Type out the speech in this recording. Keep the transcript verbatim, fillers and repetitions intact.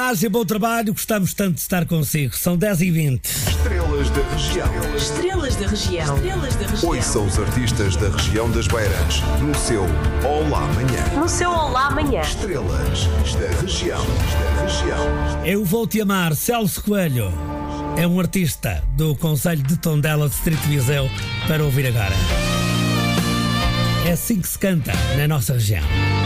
bem-aja, bom trabalho, gostamos tanto de estar consigo. São dez e vinte. Estrelas da região. Estrelas da região. Estrelas da região. Ouçam os artistas da região das Beiras no seu Olá Amanhã. No seu Olá Amanhã. Estrelas da região. Da região. Eu vou-te amar, Celso Coelho. É um artista do Conselho de Tondela, Distrito de Viseu, para ouvir agora. É assim que se canta na nossa região.